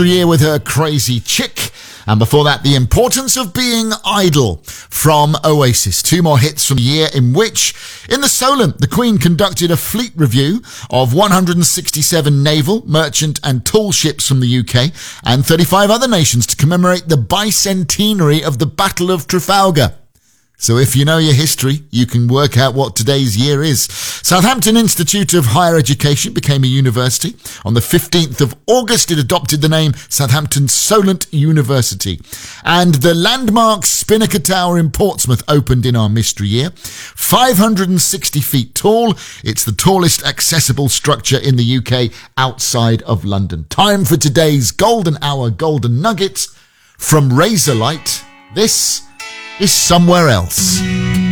Year with Her Crazy Chick, and before that The Importance of Being Idle from Oasis. Two more hits from the year in which, in the Solent, the Queen conducted a fleet review of 167 naval, merchant and tall ships from the UK and 35 other nations to commemorate the bicentenary of the Battle of Trafalgar. So if you know your history, you can work out what today's year is. Southampton Institute of Higher Education became a university. On the 15th of August, it adopted the name Southampton Solent University. And the landmark Spinnaker Tower in Portsmouth opened in our mystery year. 560 feet tall. It's the tallest accessible structure in the UK outside of London. Time for today's Golden Hour Golden Nuggets from Razorlight. This is Somewhere Else.